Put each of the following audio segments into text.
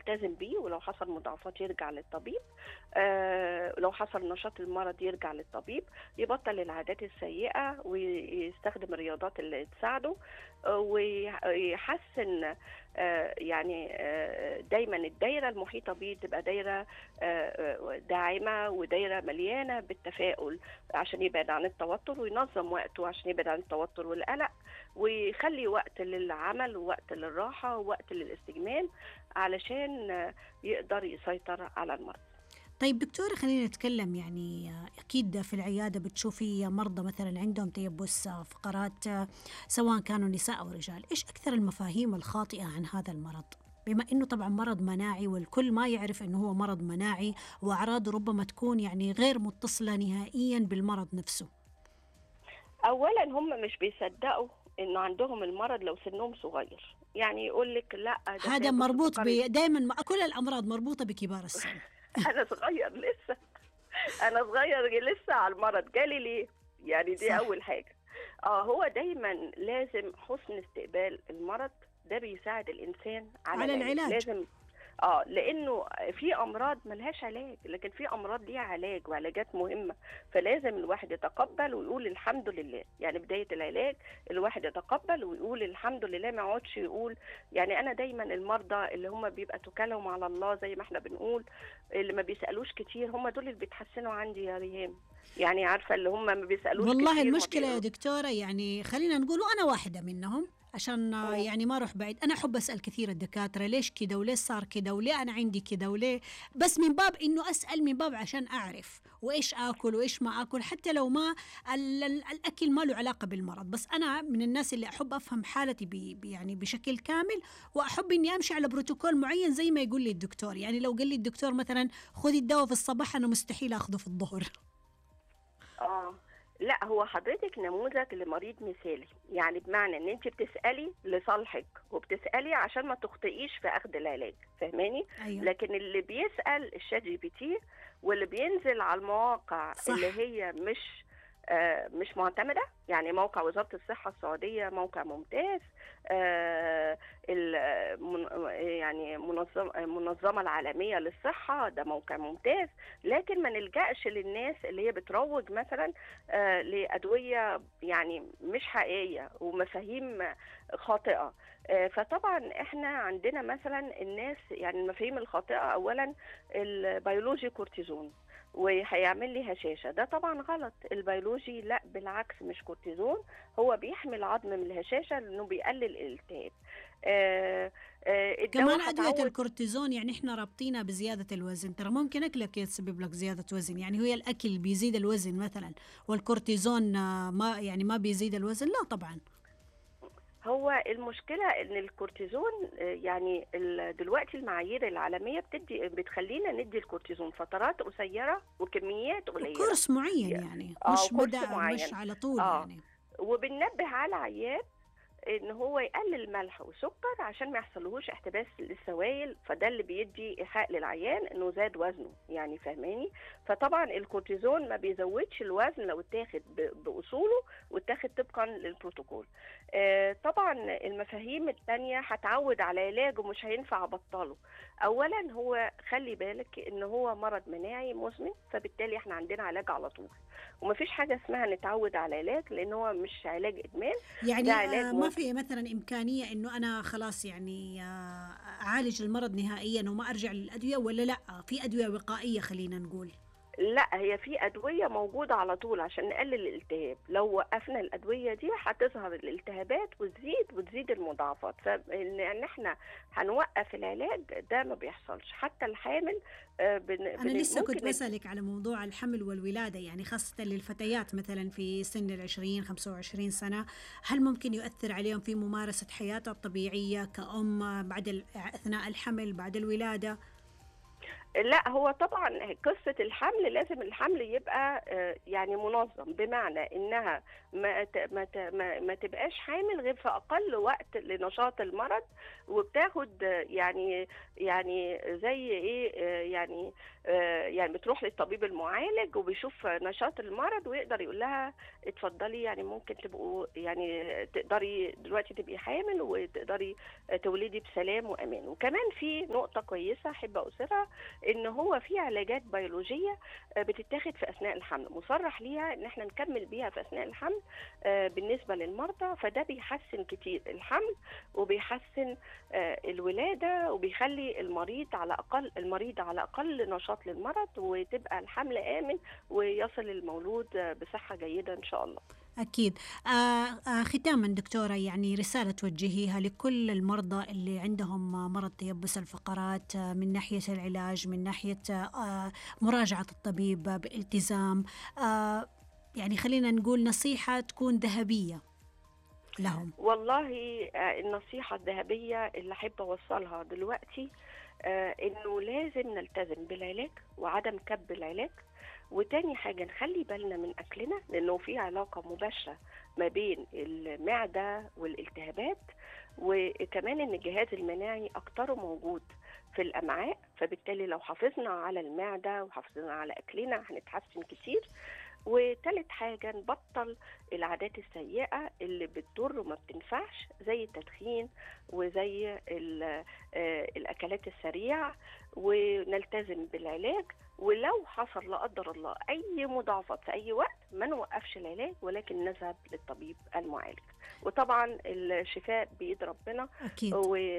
يلتزم بيه، ولو حصل مضاعفات يرجع للطبيب. لو حصل نشاط المرض يرجع للطبيب، يبطل العادات السيئة ويستخدم الرياضات اللي تساعده، ويحسن يعني دايما الدايرة المحيطة بيه تبقى دايرة داعمة ودايرة مليانة بالتفاؤل عشان يبعد عن التوتر، وينظم وقته عشان يبعد عن التوتر والقلق، ويخلي وقت للعمل ووقت للراحة ووقت للاستجمام علشان يقدر يسيطر على المرض. طيب دكتورة، خلينا نتكلم يعني أكيد في العيادة بتشوفي مرضى مثلا عندهم تيبس فقرات، سواء كانوا نساء أو رجال. إيش أكثر المفاهيم الخاطئة عن هذا المرض؟ بما أنه طبعا مرض مناعي والكل ما يعرف أنه هو مرض مناعي، وأعراضه ربما تكون يعني غير متصلة نهائيا بالمرض نفسه. أولا هم مش بيصدقوا إنه عندهم المرض لو سنهم صغير، يعني يقول لك لا ده هذا مربوط دائما كل الأمراض مربوطة بكبار السن. أنا صغير لسه، أنا صغير لسه على المرض جالي ليه؟ يعني دي صح. أول حاجة. هو دايما لازم حسن استقبال المرض، ده بيساعد الإنسان على العلاج. لازم لأنه في أمراض ملهاش علاج، لكن في أمراض ليها علاج وعلاجات مهمة، فلازم الواحد يتقبل ويقول الحمد لله. يعني بداية العلاج الواحد يتقبل ويقول الحمد لله، ما يقعدش يقول. يعني أنا دايما المرضى اللي هم بيبقى توكلهم على الله زي ما احنا بنقول، اللي ما بيسألوش كتير، هم دول اللي بيتحسنوا عندي يا ريهام. يعني عارفة اللي هم ما بيسألوش والله كتير. المشكلة يا دكتورة، يعني خلينا نقول وأنا واحدة منهم عشان يعني ما أروح بعيد. أنا أحب أسأل كثير الدكاترة ليش كده وليش صار كده وليه أنا عندي كده وليه، بس من باب إنه أسأل، من باب عشان أعرف وإيش آكل وإيش ما آكل، حتى لو ما الأكل ما له علاقة بالمرض. بس أنا من الناس اللي أحب أفهم حالتي يعني بشكل كامل، وأحب إني أمشي على بروتوكول معين زي ما يقول لي الدكتور. يعني لو قال لي الدكتور مثلا خذي الدواء في الصباح، أنا مستحيل أخذه في الظهر. لا، هو حضرتك نموذج لمريض مثالي، يعني بمعنى ان انت بتسألي لصالحك وبتسألي عشان ما تخطئيش في اخذ العلاج، فهماني؟ أيوة. لكن اللي بيسأل الشات جي بي تي واللي بينزل على المواقع صح. اللي هي مش معتمدة، يعني موقع وزارة الصحة السعودية موقع ممتاز، يعني منظمة العالمية للصحة ده موقع ممتاز، لكن ما نلجأش للناس اللي هي بتروج مثلا لأدوية يعني مش حقيقية ومفاهيم خاطئة. فطبعا احنا عندنا مثلا الناس، يعني المفاهيم الخاطئة اولا البيولوجي كورتيزون وهيعمل لي هشاشة، ده طبعا غلط. البيولوجي لا، بالعكس مش كورتيزون، هو بيحمي العظم من الهشاشة لأنه بيقلل الالتهاب. كمان أدوية الكورتيزون يعني إحنا رابطينها بزيادة الوزن، ترى ممكن أكلك يسبب لك زيادة وزن، يعني هي الأكل بيزيد الوزن مثلا والكورتيزون ما بيزيد الوزن؟ لا طبعا. هو المشكلة ان الكورتيزون يعني دلوقتي المعايير العالمية بتخلينا ندي الكورتيزون فترات قصيرة وكميات قليلة، كورس معين يعني مش مدى مش على طول يعني. وبننبه على العيان ان هو يقلل الملح والسكر عشان ما يحصلهوش احتباس للسوائل، فده اللي بيدي ايحاء للعيان انه زاد وزنه، يعني فهماني؟ فطبعا الكورتيزون ما بيزودش الوزن لو اتاخد باصوله واتاخد طبقا للبروتوكول. طبعا المفاهيم الثانيه هتعود على علاج ومش هينفع ابطله. اولا هو خلي بالك ان هو مرض مناعي مزمن، فبالتالي احنا عندنا علاج على طول، ومفيش حاجه اسمها نتعود على علاج لان هو مش علاج ادمان. يعني ما في مثلا إمكانية إنه أنا خلاص يعني أعالج المرض نهائيا وما أرجع للأدوية، ولا لا في أدوية وقائية خلينا نقول؟ لا، هي في أدوية موجودة على طول عشان نقلل الالتهاب، لو وقفنا الأدوية دي هتظهر الالتهابات وتزيد المضاعفات، فإن احنا هنوقف العلاج ده ما بيحصلش. حتى الحامل أنا لسه كنت بسألك على موضوع الحمل والولادة، يعني خاصة للفتيات مثلا في سن 20-25 سنة، هل ممكن يؤثر عليهم في ممارسة حياتها الطبيعية كأم أثناء الحمل بعد الولادة؟ لا، هو طبعا قصة الحمل لازم الحمل يبقى يعني منظم، بمعنى انها ما تبقاش حامل غير في اقل وقت لنشاط المرض، وبتاخد يعني زي ايه، يعني بتروح للطبيب المعالج وبيشوف نشاط المرض ويقدر يقول لها اتفضلي، يعني ممكن تبقوا يعني تقدري دلوقتي تبقي حامل وتقدري تولدي بسلام وامان. وكمان في نقطة كويسة احب اؤثرها، ان هو في علاجات بيولوجيه بتتاخد في اثناء الحمل، مصرح ليها ان احنا نكمل بيها في اثناء الحمل بالنسبه للمرضى، فده بيحسن كتير الحمل وبيحسن الولاده، وبيخلي المريض على اقل نشاط للمرض، وتبقى الحمل امن ويصل المولود بصحه جيده ان شاء الله. أكيد. ختاما دكتورة، يعني رسالة توجهيها لكل المرضى اللي عندهم مرض تيبس الفقرات، من ناحية العلاج، من ناحية مراجعة الطبيب بالتزام، يعني خلينا نقول نصيحة تكون ذهبية لهم. والله النصيحة الذهبية اللي أحب أوصلها دلوقتي إنه لازم نلتزم بالعلاج وعدم كب العلاج، وتاني حاجة نخلي بالنا من أكلنا، لأنه في علاقة مباشرة ما بين المعدة والالتهابات، وكمان إن الجهاز المناعي أكتره موجود في الأمعاء، فبالتالي لو حافظنا على المعدة وحافظنا على أكلنا هنتحسن كتير. وتالت حاجة نبطل العادات السيئة اللي بتضر وما بتنفعش، زي التدخين وزي الأكلات السريعة، ونلتزم بالعلاج. ولو حصل لا قدر الله أي مضاعفات في أي وقت ما نوقفش العلاج، ولكن نذهب للطبيب المعالج. وطبعا الشفاء بيد ربنا. أكيد.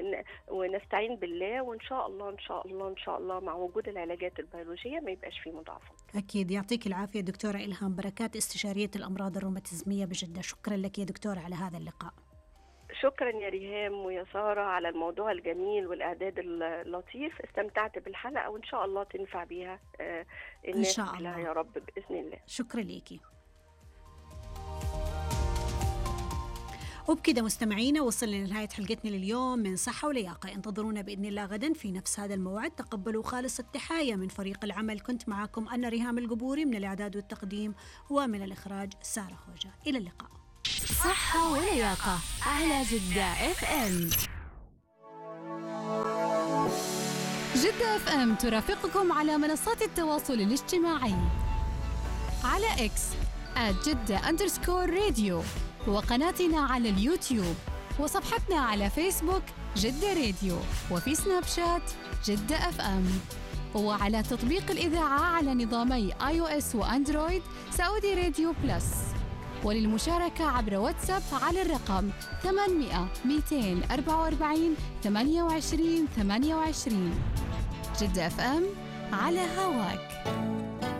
ونستعين بالله، وإن شاء الله إن شاء الله إن شاء الله مع وجود العلاجات البيولوجية ما يبقاش فيه مضاعفات. أكيد. يعطيك العافية دكتورة إلهام بركات، استشارية الأمراض الروماتيزمية بجدة. شكرا لك يا دكتورة على هذا اللقاء. شكرا يا ريهام ويا سارة على الموضوع الجميل والإعداد اللطيف، استمتعت بالحلقة وإن شاء الله تنفع بيها الناس إن شاء الله يا رب بإذن الله. شكرا ليكي. وبكده مستمعينا وصلنا لنهاية حلقتنا لليوم من صحة ولياقة. انتظرونا بإذن الله غدا في نفس هذا الموعد. تقبلوا خالص التحايا من فريق العمل. كنت معكم أنا ريهام القبوري، من الإعداد والتقديم ومن الإخراج سارة خوجة. إلى اللقاء. صحة ولياقة على جدة FM. جدة FM ترافقكم على منصات التواصل الاجتماعي على X @جدة_radio، وقناتنا على اليوتيوب، وصفحتنا على فيسبوك جدة راديو، وفي سناب شات جدة FM، وعلى تطبيق الإذاعة على نظامي iOS وأندرويد سعودي راديو بلس. وللمشاركة عبر واتساب على الرقم 800 244 28 28. جدة FM على هواك.